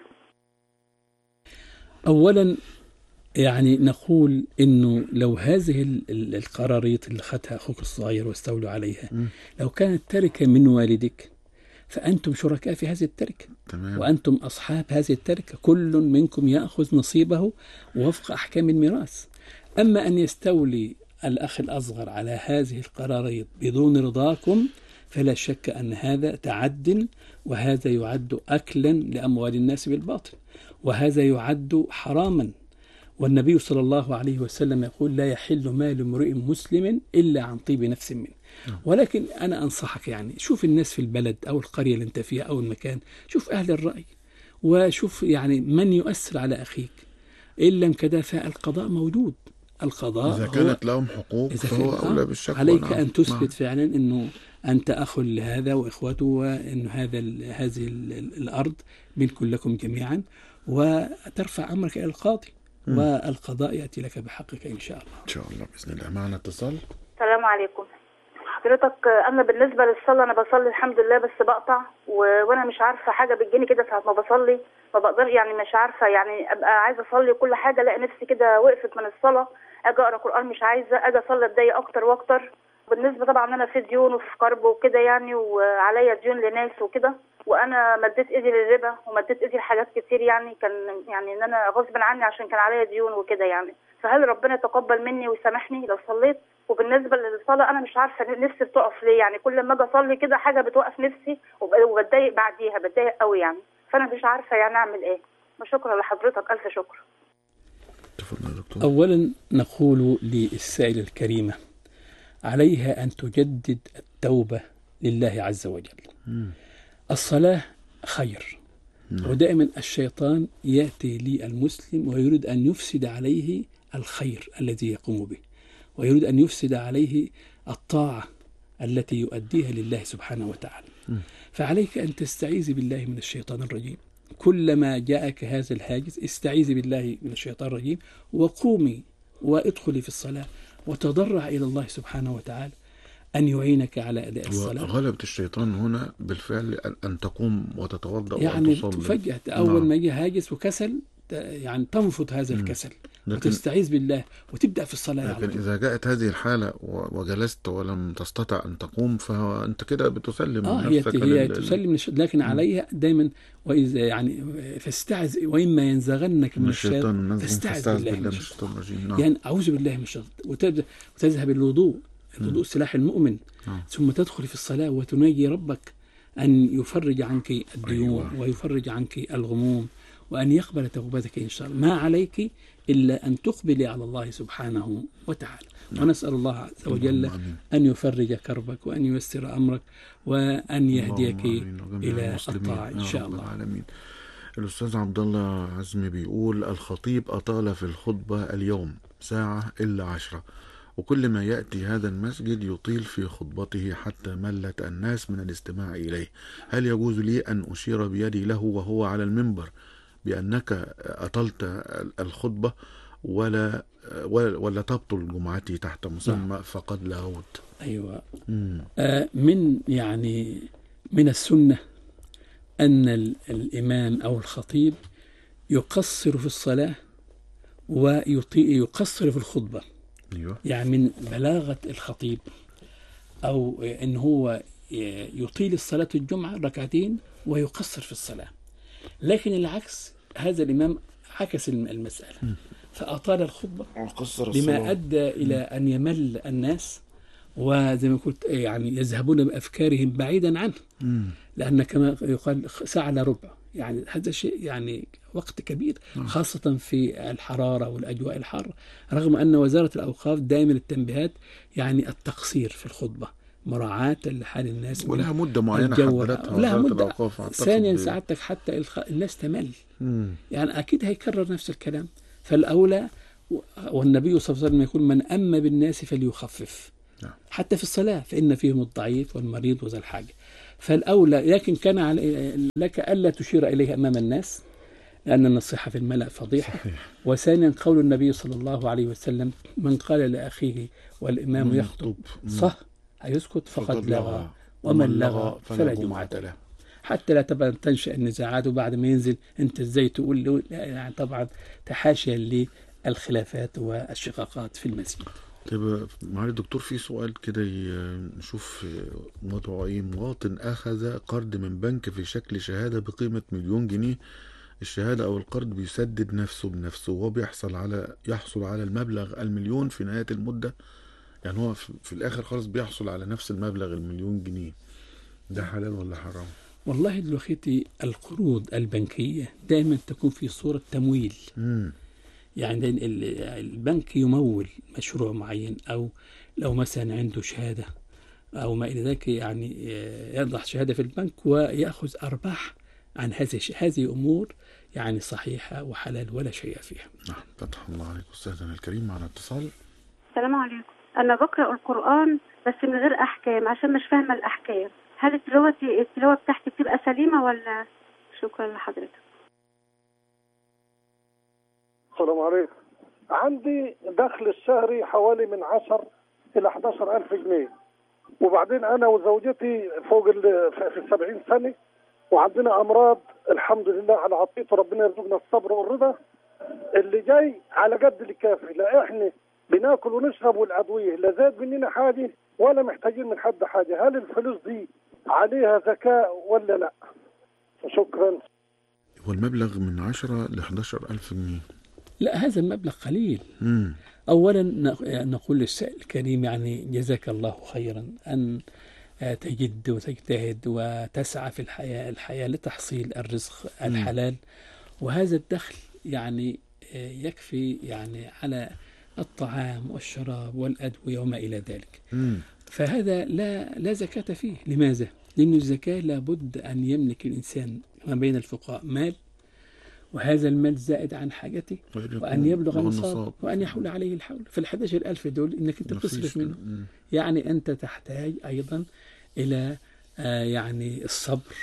اولا يعني نقول انه لو هذه القراريط اللي اخذها اخوك الصغير واستولوا عليها لو كانت تركه من والدك فانتم شركاء في هذه التركه. تمام. وانتم اصحاب هذه التركه، كل منكم ياخذ نصيبه وفق احكام الميراث. اما ان يستولي الاخ الاصغر على هذه القراريط بدون رضاكم فلا شك ان هذا تعد، وهذا يعد اكلا لاموال الناس بالباطل، وهذا يعد حراما. والنبي صلى الله عليه وسلم يقول لا يحل مال امرئ مسلم إلا عن طيب نفس منه. ولكن أنا أنصحك، يعني شوف الناس في البلد أو القرية اللي أنت فيها أو المكان، شوف أهل الرأي وشوف يعني من يؤثر على أخيك. إن لم كذا فالقضاء موجود. القضاء إذا كانت لهم حقوق فهو أولى بالشكوى. عليك أن تثبت فعلا أنه أنت أخ لهذا وإخوته، وأن هذه الأرض ملك لكم جميعا، وترفع أمرك إلى القاضي والقضاء يأتي لك بحقك إن شاء الله. إن شاء الله بإذن الله. معنا اتصال. السلام عليكم. حضرتك أنا بالنسبة للصلاة أنا بصلي الحمد لله، بس بقطع وأنا مش عارفة حاجة بتجيني كده ساعة ما بصلي، ما بقدر يعني مش عارفة يعني أبقى عايزة أصلي كل حاجة ألاقي نفسي كده وقفت من الصلاة، أجي أقرأ قرآن مش عايزة، أجي أصلي أتضايق أكتر وأكتر. بالنسبة طبعا أنا في ديون وفي قرب وكده يعني، وعليا ديون لناس وكده، وأنا مديت إيدي للربا ومديت إيدي لحاجات كتير يعني، كان يعني إن أنا غصب عني عشان كان عليا ديون وكده يعني. فهل ربنا يتقبل مني ويسامحني لو صليت؟ وبالنسبة للصلاة أنا مش عارفة نفسي بتقف ليه يعني، كل ما أجي أصلي كده حاجة بتوقف نفسي وبتضايق بعديها، بتضايق قوي يعني، فأنا مش عارفة يعني أعمل إيه. وشكرا لحضرتك، ألف شكر. أولا نقول للسائلة الكريمة عليها أن تجدد التوبة لله عز وجل. الصلاة خير، ودائما الشيطان يأتي للمسلم ويريد أن يفسد عليه الخير الذي يقوم به، ويريد أن يفسد عليه الطاعة التي يؤديها لله سبحانه وتعالى. فعليك أن تستعيذ بالله من الشيطان الرجيم. كلما جاءك هذا الهاجس استعيذ بالله من الشيطان الرجيم، وقومي وادخلي في الصلاة وتضرع إلى الله سبحانه وتعالى أن يعينك على أداء الصلاة. وغلبة الشيطان هنا بالفعل أن تقوم وتتوضأ يعني وتصلي. فجأة أول ما يجي هاجس وكسل يعني تنفض هذا الكسل وتستعيذ بالله وتبدأ في الصلاة. لكن إذا جاءت هذه الحالة وجلست ولم تستطع أن تقوم فأنت كده بتسلم نفسك. هي تسلم لكن عليها دايما وإذا يعني فاستعذ وإما ينزغنك من الشيطان فاستعذ بالله من الشيطان الرجيم. يعني أعوذ بالله من الشيطان وتذهب الوضوء سلاح المؤمن. ثم تدخل في الصلاة وتناجي ربك أن يفرج عنك الديون ويفرج عنك الغموم وأن يقبل توبتك إن شاء الله. ما عليك إلا أن تقبلي على الله سبحانه وتعالى. ونسأل الله عز وجل أن يفرج كربك وأن ييسر أمرك وأن يهديك إلى الطاعة إن شاء الله. العالمين. الأستاذ عبد الله عزمي بيقول الخطيب أطال في الخطبة اليوم ساعة إلا 10، وكل ما يأتي هذا المسجد يطيل في خطبته حتى ملت الناس من الاستماع إليه. هل يجوز لي أن أشير بيدي له وهو على المنبر بأنك أطلت الخطبة ولا تبطل جمعتي تحت مسمى فقد لاغوت؟ أيوة. من السنة أن الإمام أو الخطيب يقصر في الصلاة ويقصر في الخطبة. أيوة. يعني من بلاغة الخطيب أو إن هو يطيل الصلاة الجمعة 2 ركعتين ويقصر في الصلاة. لكن العكس، هذا الإمام عكس المسألة فأطال الخطبة بما أدى إلى أن يمل الناس، وزي ما قلت يعني يذهبون بأفكارهم بعيدا عنه، لأن كما يقال 1 ساعة إلا ربع، يعني هذا شيء يعني وقت كبير خاصة في الحرارة والأجواء الحارة، رغم أن وزارة الأوقاف دائما التنبيهات يعني التقصير في الخطبة مراعاة لحال الناس، ولها مدة معينة حددتها لها مدة. ثانيا سعادتك حتى الناس تمل، يعني أكيد هيكرر نفس الكلام. فالأولى والنبي صلى الله عليه وسلم يقول من أم بالناس فليخفف. حتى في الصلاة فإن فيهم الضعيف والمريض وذا الحاجة. فالأولى، لكن كان لك ألا تشير إليه أمام الناس، لأن النصيحة في الملأ فضيحة. وثانيا قول النبي صلى الله عليه وسلم من قال لأخيه والإمام يخطب صح هيسكت فقد لغى ومن لغى فلا جمعة له. حتى لا تبقى تنشأ النزاعات وبعد ما ينزل أنت إزاي تقول له، يعني طبعا تحاشيا للخلافات والشقاقات في المسجد. طيب معالي الدكتور، في سؤال كده نشوف موضوعي. مواطن أخذ قرض من بنك في شكل شهادة بقيمة 1,000,000 جنيه. الشهادة أو القرض بيسدد نفسه بنفسه، وهو يحصل على المبلغ 1,000,000 في نهاية المدة. يعني هو في الآخر خالص بيحصل على نفس المبلغ 1,000,000 جنيه. ده حلال ولا حرام؟ والله دلوقتي القروض البنكية دائما تكون في صورة تمويل. يعني البنك يمول مشروع معين، أو لو مثلا عنده شهادة أو ما إلى ذلك، يعني يضع شهادة في البنك ويأخذ أرباح عن هذه أمور يعني صحيحة وحلال ولا شيء فيها. نعم، فتح الله عليك أستاذنا الكريم. معنا اتصال. السلام عليكم. أنا بقرأ القرآن بس من غير أحكام عشان مش فاهمة الأحكام. هل التلاوة بتاعتي بتبقى سليمة ولا؟ شكرا لحضرتك. السلام عليكم. عندي دخل الشهري حوالي من 10 إلى 11,000 جنيه، وبعدين أنا وزوجتي فوق في 70 سنة، وعندنا أمراض الحمد لله على عطيته، ربنا يرزقنا الصبر والرضا. اللي جاي على قد اللي كافي، لا إحنا بناكل ونشرب والأدوية لا زاد مننا حاجة ولا محتاجين من حد حاجة. هل الفلوس دي عليها زكاة ولا لا؟ شكرا. هو المبلغ من 10 ل 11,000 جنيه. لا، هذا المبلغ قليل. أولا نقول للسائل الكريم يعني جزاك الله خيرا أن تجد وتجتهد وتسعى في الحياة لتحصيل الرزق الحلال، وهذا الدخل يعني يكفي يعني على الطعام والشراب والأدوية وما إلى ذلك. فهذا لا زكاة فيه. لماذا؟ لأن الزكاة لابد أن يملك الإنسان ما بين الفقراء مال، وهذا المال زائد عن حاجته، وأن يبلغ النصاب، وأن يحول عليه الحول. في 11,000 دول إنك أنت بتصرف منه. يعني أنت تحتاج أيضا إلى يعني الصبر،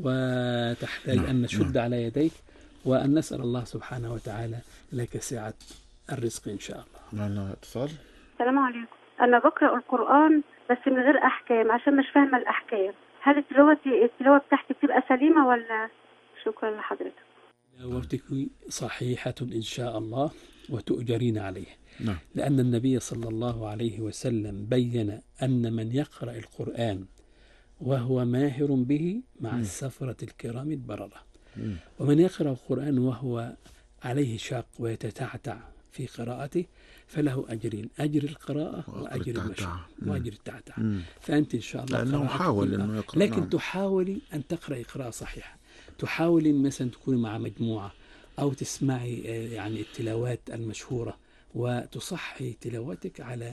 وتحتاج أن نشد على يديك، وأن نسأل الله سبحانه وتعالى لك سعة الرزق إن شاء الله. معنا اتصال. السلام عليكم. أنا بقرأ القرآن بس من غير أحكام عشان مش فاهمة الأحكام. هل التلاوة بتاعتي بتبقى سليمة ولا؟ شكرا لحضرتك. تلاوتك صحيحة إن شاء الله وتؤجرين عليه. نعم. لأن النبي صلى الله عليه وسلم بين أن من يقرأ القرآن وهو ماهر به مع السفرة الكرام البررة، ومن يقرأ القرآن وهو عليه شاق ويتتعتع في قراءته فله أجرين: أجر القراءة وأجر المشي وأجر التعتع. فأنت إن شاء الله لأنه حاول أنه يقرأ، لكن تحاولي أن تقرأي قراءة صحيحة، تحاولي مثلا تكوني مع مجموعة أو تسمعي يعني التلاوات المشهورة وتصحي تلاوتك على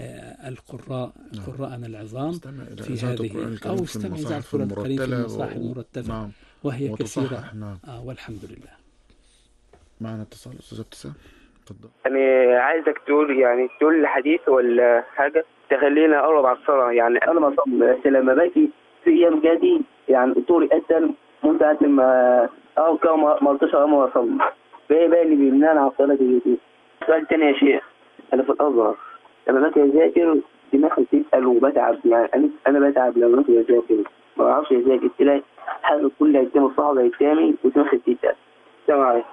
قراءنا العظام في هذه، أو استمعي إلى القرآن الكريم في المصاحف المرتبة وهي كثيرة. والحمد لله. معنا اتصال أستاذ ابتسام، تفضل. أنا عايزك تقول لي حديث ولا حاجة تخلينا أقرب على الصلاة. يعني أنا ما أصلي بس لما باجي في أيام جادي يعني طولي أسهل من ساعة لما كم ملطشة أما أصلي، فإيه بقى اللي بيمنعني على الصلاة دي؟ سؤال تاني يا شيخ، أنا في الأزهر لما باجي أذاكر دماغي بتتقل وبتعب. يعني أنا بتعب لما باجي أذاكر، ما بعرفش أذاكر، تلاقي حاجة كلها قدام الصحابة قدامي ودماغي بتتقل. السلام عليكم.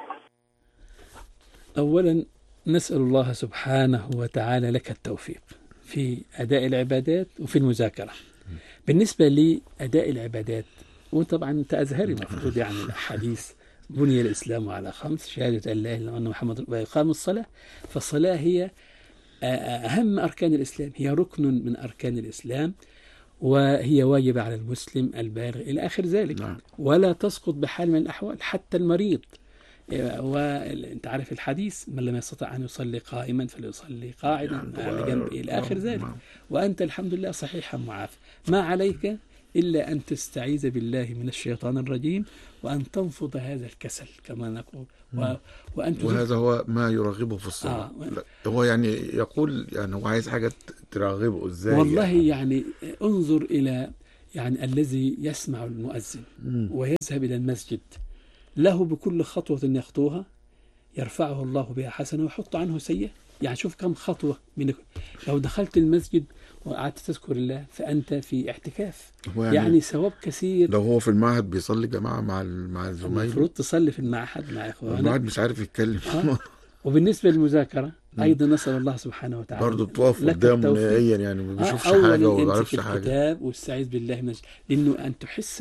أولا نسأل الله سبحانه وتعالى لك التوفيق في أداء العبادات وفي المذاكرة. بالنسبة لأداء العبادات، وطبعا أنت أزهري المفروض يعني الحديث بني الإسلام على 5: شهادة أن لا إله إلا الله وأن محمد رسول الله، وإقام الصلاة. فالصلاة هي أهم أركان الإسلام، هي ركن من أركان الإسلام، وهي واجبة على المسلم البالغ إلى آخر ذلك. ولا تسقط بحال من الأحوال، حتى المريض. وانت عارف الحديث: من لم يستطع أن يصلي قائما فليصلي قاعدا على جنب إلى آخر ذلك. وأنت الحمد لله صحيحا معافى، ما عليك إلا أن تستعيذ بالله من الشيطان الرجيم وأن تنفض هذا الكسل كما نقول وهذا هو ما يرغبه في الصلاة. هو يعني يقول يعني هو عايز حاجة ترغبه إزاي؟ والله يعني انظر إلى يعني الذي يسمع المؤذن ويذهب إلى المسجد له بكل خطوة يخطوها يرفعه الله بها حسنة ويحط عنه سيئة. يعني شوف كم خطوة لو دخلت المسجد وقعدت تذكر الله فأنت في اعتكاف، يعني ثواب كثير. لو هو في المعهد بيصلي جماعة مع الزمايل المفروض تصلي في المعهد مع إخوانك. المعهد مش عارف يتكلم. وبالنسبة للمذاكرة أيضا نسأل الله سبحانه وتعالى برضه بتقف قدامه نهائيا يعني ما بيشوفش حاجة وما بيعرفش حاجة. الكتاب واستعيذ بالله من لأنه أن تحس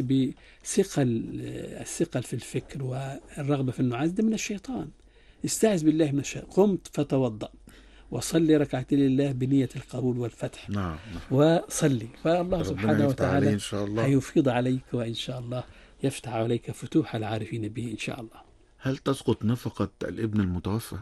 الثقل في الفكر والرغبة في النعاس ده من الشيطان. استعذ بالله من الشيطان. قمت فتوضأ وصلي ركعتين لله بنية القبول والفتح. نعم. وصلي فالله سبحانه وتعالى إن شاء الله هيفيض عليك وإن شاء الله يفتح عليك فتوح العارفين به إن شاء الله. هل تسقط نفقة الابن المتوفى؟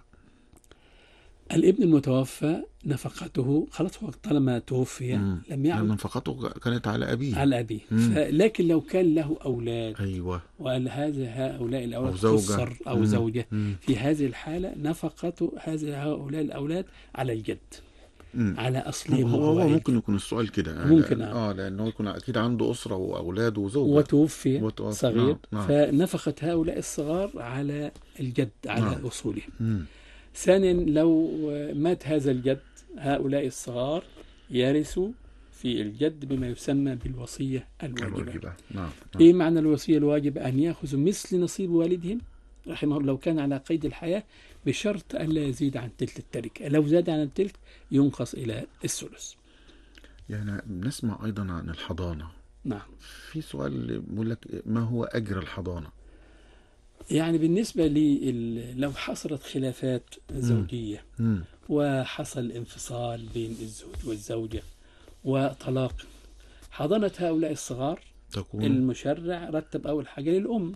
الابن المتوفى نفقته خلاص هو طالما توفي لم يعد. نفقته كانت على أبيه. على أبيه. لكن لو كان له أولاد أيوة وقال هؤلاء الأولاد خسر أو زوجة في هذه الحالة نفقة هؤلاء الأولاد على الجد على أصلهم. هو ممكن يكون السؤال كده ممكن لأنه يكون أكيد عنده أسرة وأولاد وزوجة وتوفي صغير. فنفقة هؤلاء الصغار على الجد على أصولهم. ثانيا لو مات هذا الجد هؤلاء الصغار يرثوا في الجد بما يسمى بالوصية الواجبة. إيه معنى الوصية الواجبة؟ أن يأخذوا مثل نصيب والدهم رحمه الله لو كان على قيد الحياة بشرط أن لا يزيد عن تلت التركة. لو زاد عن التلت ينقص إلى الثلث. يعني نسمع أيضا عن الحضانة. نعم. في سؤال بيقول لك ما هو أجر الحضانة؟ يعني بالنسبة لي لو حصلت خلافات زوجية وحصل انفصال بين الزوج والزوجة وطلاق، حضانة هؤلاء الصغار المشرع رتب أول حاجة للأم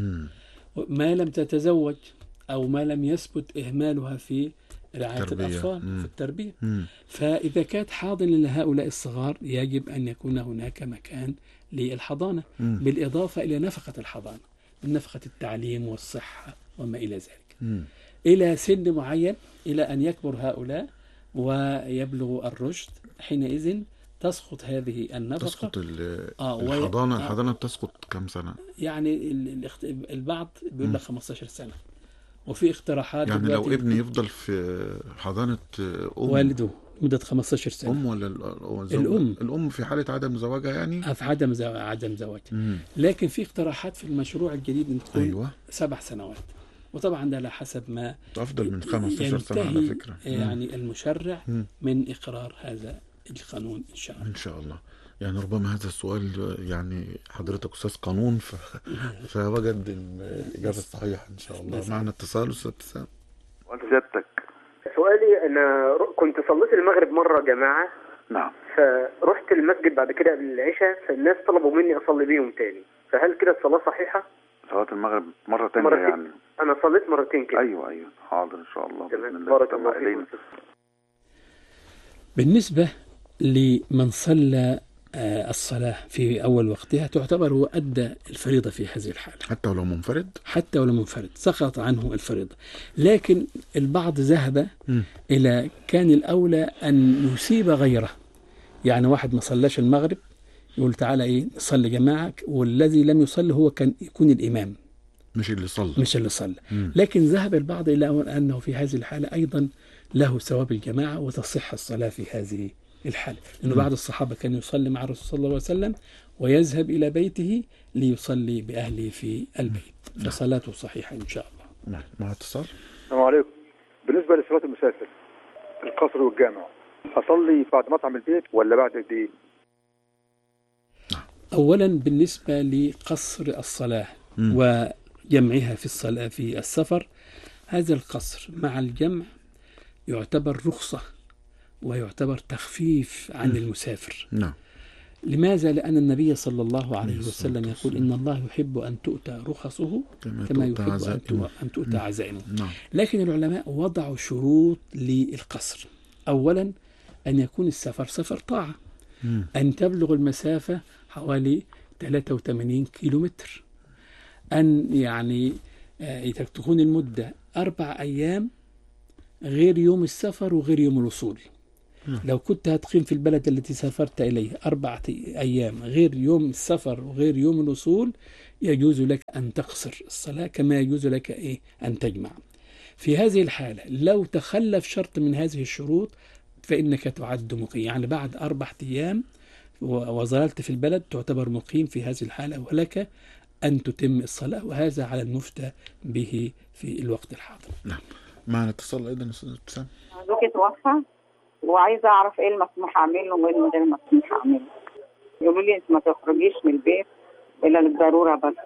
ما لم تتزوج أو ما لم يثبت إهمالها في رعاية الأطفال في التربية. فإذا كانت حاضنة لهؤلاء الصغار يجب أن يكون هناك مكان للحضانة بالإضافة إلى نفقة الحضانة من نفقة التعليم والصحة وما إلى ذلك إلى سن معين إلى أن يكبر هؤلاء ويبلغ الرشد. حينئذ تسقط هذه النفقة. تسقط الحضانة بتسقط كم سنة؟ يعني البعض بيقول لك 15 سنة وفي اقتراحات يعني لو ابني يفضل في حضانة والده مدة 15 سنة. أم ولا الأم في حالة عدم زواجها يعني؟ في عدم زواجها. لكن في اقتراحات في المشروع الجديد أن تكون 7 سنوات. وطبعا ده على حسب ما أفضل من 15 سنة على فكرة. يعني المشرع من إقرار هذا القانون إن شاء الله. إن شاء الله. يعني ربما هذا السؤال يعني حضرتك أستاذ قانون فوجد الإجابة الصحيحة إن شاء الله. معنا اتصال أستاذ ابتسام. وأنت سيادتك. سؤالي أنا كنت صليت المغرب مرة جماعة. نعم. فرحت المسجد بعد كده قبل العشاء فالناس طلبوا مني أصلي بيهم تاني، فهل كده الصلاة صحيحة؟ صلاة المغرب مرة تانية يعني؟ أنا صليت مرتين كده. أيوة حاضر إن شاء الله. بارك الله فيك. بالنسبة لمن صلى الصلاة في أول وقتها تعتبر هو أدى الفريضة في هذه الحالة حتى ولو منفرد؟ حتى ولو منفرد سقط عنه الفريضة. لكن البعض ذهب إلى كان الأولى أن يسيب غيره. يعني واحد ما صلاش المغرب يقول تعالى نصلي جماعة والذي لم يصلي هو كان يكون الإمام مش اللي صلى. لكن ذهب البعض إلى أنه في هذه الحالة أيضا له ثواب الجماعة وتصح الصلاة في هذه الحالة. لأنه بعض الصحابة كان يصلي مع الرسول صلى الله عليه وسلم ويذهب إلى بيته ليصلي بأهله في البيت. فصلاته صحيحة إن شاء الله. مع اتصال. السلام عليكم. بالنسبة لصلاة المسافر القصر والجامع أصلي بعد ما أطلع من البيت ولا بعد قد إيه؟ أولا بالنسبة لقصر الصلاة وجمعها في الصلاة في السفر، هذا القصر مع الجمع يعتبر رخصة ويعتبر تخفيف عن المسافر. نعم. لماذا؟ لأن النبي صلى الله عليه وسلم يقول إن الله يحب أن تؤتى رخصه كما يحب أن تؤتى عزائمه. لكن العلماء وضعوا شروط للقصر. أولا أن يكون السفر سفر طاعة، أن تبلغ المسافة حوالي 83 كيلومتر. أن يعني تكون المدة 4 أيام غير يوم السفر وغير يوم الوصول. لو كنت هتقيم في البلد التي سافرت إليه 4 أيام غير يوم السفر وغير يوم الوصول، يجوز لك أن تقصر الصلاة كما يجوز لك أن تجمع. في هذه الحالة لو تخلف شرط من هذه الشروط فإنك تعد مقيم، يعني بعد 4 أيام وظللت في البلد تعتبر مقيم في هذه الحالة، ولك أن تتم الصلاة، وهذا على المفتى به في الوقت الحاضر. نعم. معنا اتصال أيضا أستاذ ابتسام. زوجي توفى وعايزة أعرف إيه المسموح أعمله وإيه غير المسموح أعمله. يقولوا لي أنت ما تخرجيش من البيت إلا للضرورة بس.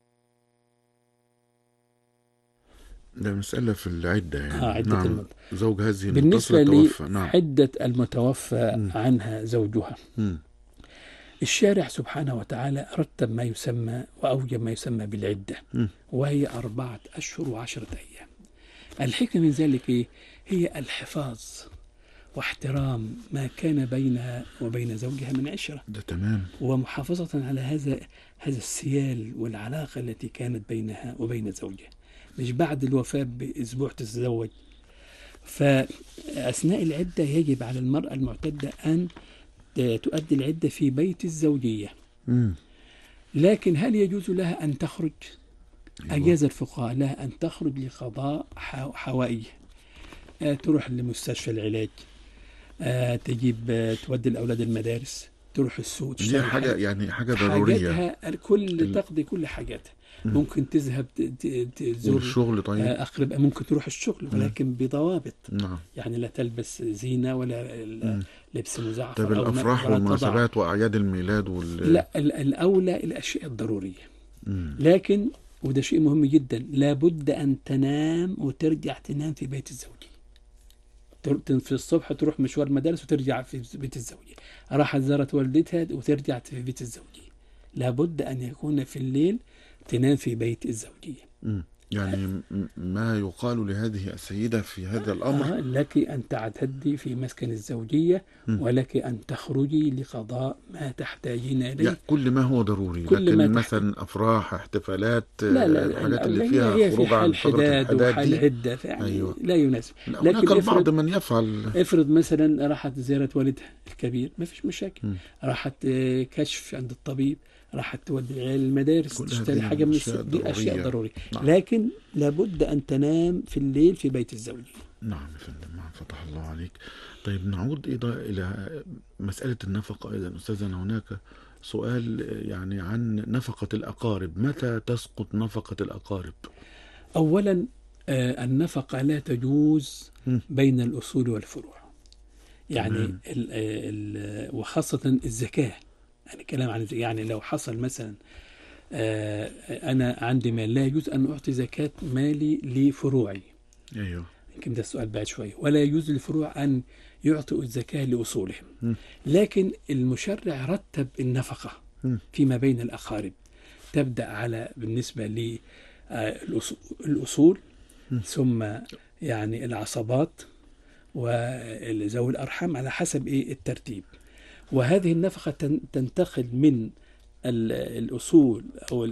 ده مسألة في العدة يعني. عدة نعم. زوج هذه بالنسبة توفى. نعم. لعدة المتوفى عنها زوجها، الشارع سبحانه وتعالى رتب ما يسمى وأوجب ما يسمى بالعدة، وهي 4 أشهر و10 أيام. الحكمة من ذلك هي الحفاظ واحترام ما كان بينها وبين زوجها من عشرة، ده تمام، ومحافظة على هذا السيال والعلاقة التي كانت بينها وبين زوجها، مش بعد الوفاة بأسبوع تتزوج. فأثناء العدة يجب على المرأة المعتدة أن تؤدي العدة في بيت الزوجية. لكن هل يجوز لها أن تخرج؟ أجاز الفقهاء لها أن تخرج لقضاء حوائج، تروح لمستشفى العلاج، تجيب تودي الأولاد المدارس، تروح السوق، دي حاجة يعني حاجة ضرورية، حاجاتها تقضي كل حاجاتها. ممكن تذهب تزور الشغل، طيب أقرب، ممكن تروح الشغل ولكن بضوابط. نعم. يعني لا تلبس زينة ولا لبس مزعفر. طيب الأفراح والمناسبات وأعياد الميلاد لا، الأولى الأشياء الضرورية. لكن وده شيء مهم جدا، لابد أن تنام وترجع تنام في بيت الزوجية. في الصبح تروح مشوار مدارس وترجع في بيت الزوجية، راحت زارت والدتها وترجع في بيت الزوجية. لابد أن يكون في الليل تنام في بيت الزوجية. يعني ما يقال لهذه السيدة في هذا الأمر لك أن تعتدي في مسكن الزوجية، ولك أن تخرجي لقضاء ما تحتاجين إليه، يعني كل ما هو ضروري. لكن مثلا أفراح، احتفالات، الحاجات اللي فيها خروج عن فترة الحداد دي عدة يعني أيوة. لا يناسب. لكن البعض من يفعل، افرض مثلا راحت زيارة والدها الكبير، ما فيش مشاكل. راحت كشف عند الطبيب، راحت تودي العيال المدارس، تشتري حاجة من السوق، دي أشياء ضرورية. نعم. لكن لابد أن تنام في الليل في بيت الزوجية. نعم يا فندم، نعم، فتح الله عليك. طيب نعود إلى مسألة النفقة أيضا أستاذنا. هناك سؤال يعني عن نفقة الأقارب، متى تسقط نفقة الأقارب؟ أولا النفقة لا تجوز بين الأصول والفروع، يعني وخاصة الزكاة. يعني كلام عن يعني لو حصل مثلا أنا عندي مال، لا يجوز أن أعطي زكاة مالي لفروعي. أيوه، يمكن ده السؤال بعد شوية. ولا يجوز للفروع أن يعطوا الزكاة لأصولهم. لكن المشرع رتب النفقة فيما بين الأقارب، تبدأ على بالنسبة للأصول، ثم يعني العصبات وذوي الأرحام على حسب الترتيب. وهذه النفقة تنتقل من الأصول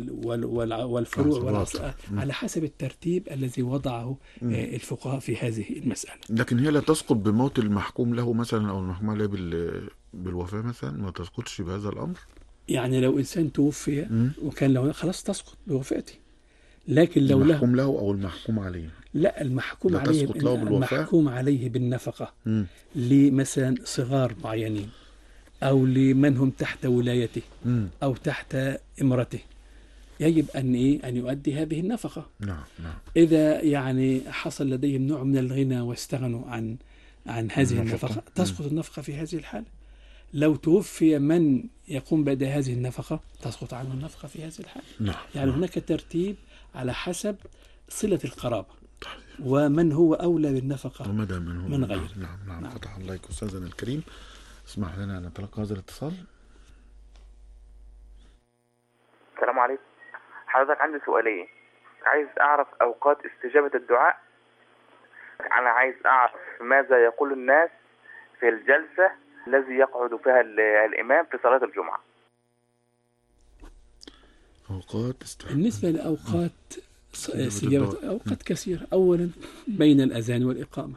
والفروع والعصبات على حسب الترتيب الذي وضعه الفقهاء في هذه المسألة. لكن هي لا تسقط بموت المحكوم له مثلا أو المحكوم عليه بالوفاة مثلا، ما تسقطش بهذا الأمر. يعني لو إنسان توفي وكان له خلاص تسقط بوفاته. لكن لو المحكوم له أو المحكوم عليه، لا، المحكوم عليه بالنفقة لمثلا صغار معينين، أو لمن هم تحت ولايته أو تحت إمرته، يجب أن يؤدي هذه النفقة. نعم. إذا يعني حصل لديهم نوع من الغنى واستغنوا عن هذه النفقة، تسقط النفقة في هذه الحالة. لو توفي من يقوم بأداء هذه النفقة، تسقط عنه النفقة في هذه الحالة. يعني هناك ترتيب على حسب صلة القرابة ومن هو أولى بالنفقة من غيره. نعم. فتح الله عليك أستاذنا الكريم. اسمح لنا أن نتلقى هذا الاتصال. السلام عليكم. حضرتك عندي سؤالين. عايز أعرف أوقات استجابة الدعاء. أنا عايز أعرف ماذا يقول الناس في الجلسة الذي يقعد فيها الإمام في صلاة الجمعة. أوقات استحباب. بالنسبة لأوقات استجابة أوقات كثيرة. أولا بين الأذان والإقامة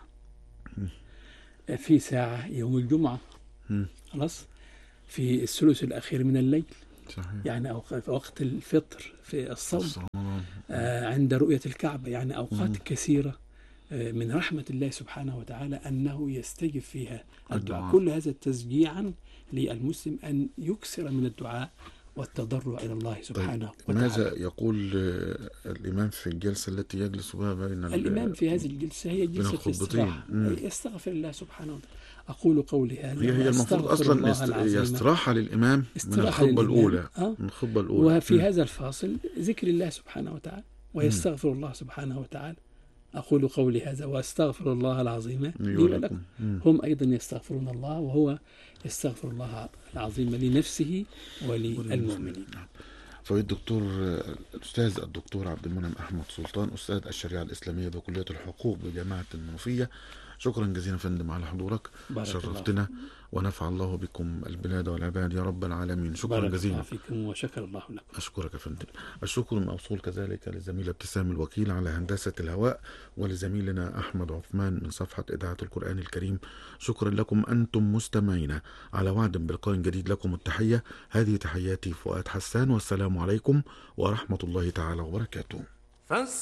في ساعة يوم الجمعة، خلاص، في الثلث الأخير من الليل، صحيح. يعني وقت الفطر في الصوم، عند رؤية الكعبة، يعني أوقات كثيرة من رحمة الله سبحانه وتعالى أنه يستجب فيها الدعاء. كل هذا تشجيعا للمسلم أن يكثر من الدعاء والتضرع إلى الله سبحانه وتعالى. ماذا يقول الإمام في الجلسة التي يجلس بها بين الإمام في هذه الجلسة هي جلسة استراحة، يستغفر الله سبحانه وتعالى. أقول قولي هذا. هي المفروض أصلا استراحة للإمام من الخطبة الأولى. من الخطبة الأولى. وفي هذا الفاصل ذكر الله سبحانه وتعالى ويستغفر الله سبحانه وتعالى. أقول قولي هذا وأستغفر الله العظيم لي ولكم. هم أيضا يستغفرون الله وهو يستغفر الله العظيم لنفسه وللمؤمنين. فالدكتور الأستاذ الدكتور عبد المنعم أحمد سلطان، أستاذ الشريعة الإسلامية بكلية الحقوق بجامعة المنوفية، شكرا جزيلا فندم على حضورك، شرفتنا ونفع الله بكم البلاد والعباد يا رب العالمين. شكرا جزيلا. بارك الله فيكم وشكر الله لكم. أشكرك يا فندم. الشكر موصول كذلك للزميلة ابتسام الوكيل على هندسة الهواء، ولزميلنا أحمد عثمان من صفحة إذاعة القرآن الكريم. شكرا لكم أنتم مستمعين، على وعد بلقاء جديد. لكم التحية، هذه تحياتي فؤاد حسان، والسلام عليكم ورحمة الله تعالى وبركاته.